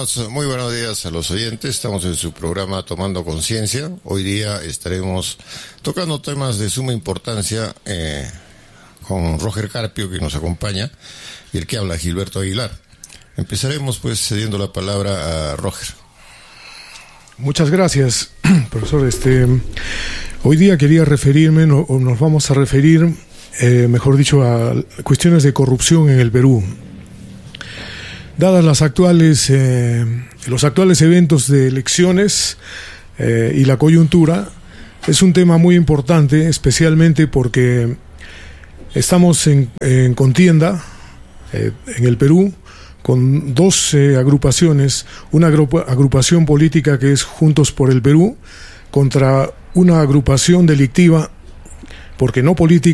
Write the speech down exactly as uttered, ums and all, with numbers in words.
buenos, muy buenos días a los oyentes. Estamos en su programa Tomando Conciencia. Hoy día estaremos tocando temas de suma importancia eh, con Roger Carpio, que nos acompaña, y el que habla, Gilberto Aguilar. Empezaremos pues cediendo la palabra a Roger. Muchas gracias, profesor. Este, hoy día quería referirme, no, o nos vamos a referir, eh, mejor dicho, a cuestiones de corrupción en el Perú. Dadas las actuales, eh, los actuales eventos de elecciones eh, y la coyuntura, es un tema muy importante, especialmente porque estamos en, en contienda eh, en el Perú con dos eh, agrupaciones, una agrupa, agrupación política que es Juntos por el Perú, contra una agrupación delictiva, porque no política,